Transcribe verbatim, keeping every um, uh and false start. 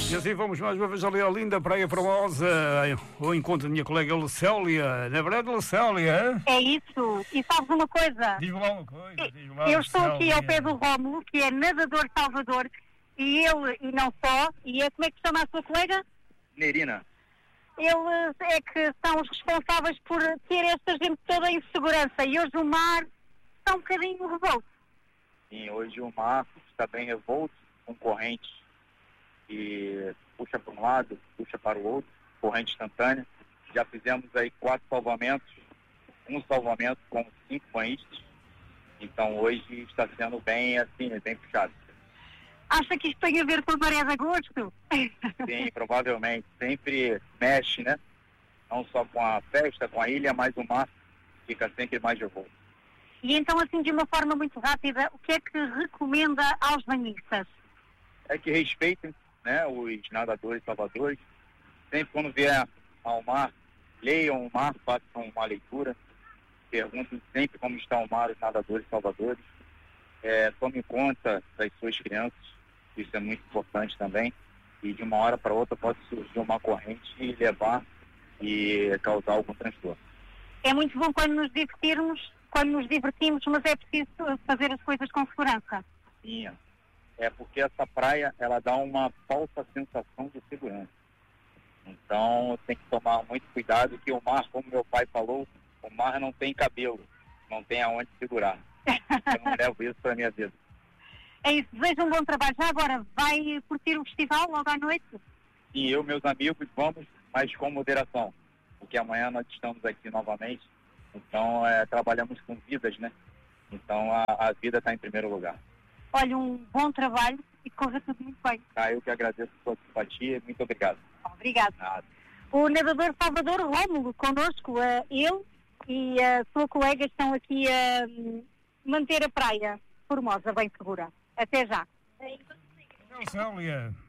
E assim vamos mais uma vez ali à linda Praia Formosa, ao encontro da minha colega Lucélia. Na verdade, Lucélia? É isso. E sabes uma coisa? Diz-me lá uma coisa. Diz-me lá, Eu estou aqui ao Lucélia. pé do Rómulo, que é nadador Salvador, e ele, e não só, e é, como é que se chama a sua colega? Nerina. Eles é que são os responsáveis por ter esta gente toda em segurança. E hoje o mar está um bocadinho revolto. Sim, hoje o mar está bem revolto, com corrente que puxa para um lado, puxa para o outro, corrente instantânea. Já fizemos aí quatro salvamentos, um salvamento com cinco banhistas. Então hoje está sendo bem assim, bem puxado. Acha que isto tem a ver com a maré de agosto? Sim, provavelmente. Sempre mexe, né? Não só com a festa, com a ilha, mas o mar fica sempre mais revolto. E então, assim, de uma forma muito rápida, o que é que recomenda aos banhistas? É que respeitem, né, os nadadores salvadores. Sempre quando vier ao mar, leiam o mar, façam uma leitura. Perguntem sempre como está o mar, os nadadores salvadores. É, tome conta das suas crianças, isso é muito importante também. E de uma hora para outra pode surgir uma corrente e levar e causar algum transtorno. É muito bom quando nos divertirmos, quando nos divertimos, mas é preciso fazer as coisas com segurança. Sim, é porque essa praia, ela dá uma falsa sensação de segurança. Então tem que tomar muito cuidado, que o mar, como meu pai falou, o mar não tem cabelo, não tem aonde segurar. Eu não levo isso para a minha vida. É isso, desejo um bom trabalho. Já agora, vai curtir o festival logo à noite? E eu, meus amigos, vamos, mas com moderação, porque amanhã nós estamos aqui novamente, então é, trabalhamos com vidas, né? Então a, a vida está em primeiro lugar. Olha, um bom trabalho e corra tudo muito bem. Tá, eu que agradeço a sua simpatia, muito obrigado. Obrigado. Nada. O nadador Salvador Rómulo, connosco, uh, ele e a sua colega estão aqui a uh, manter a praia Formosa bem segura. Até já. Lucélia.